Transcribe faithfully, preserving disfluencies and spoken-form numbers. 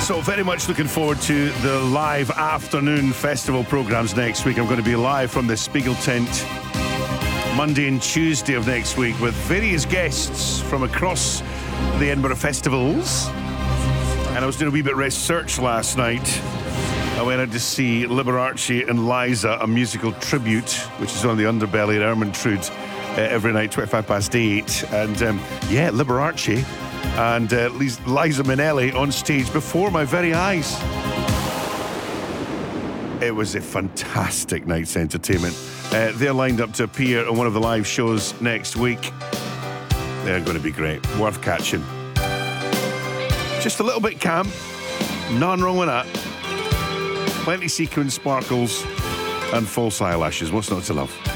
So very much looking forward to the live afternoon festival programmes next week. I'm going to be live from the Spiegel tent Monday and Tuesday of next week with various guests from across the Edinburgh festivals. And I was doing a wee bit of research last night. I went out to see Liberace and Liza, a musical tribute, which is on the Underbelly at Ermintrude uh, every night, twenty-five past eight. And um, yeah, Liberace and uh, Liza Minnelli on stage before my very eyes. It was a fantastic night's entertainment. Uh, they're lined up to appear on one of the live shows next week. They're going to be great. Worth catching. Just a little bit camp. Nothing wrong with that. Plenty sequin, sparkles, and false eyelashes. What's not to love?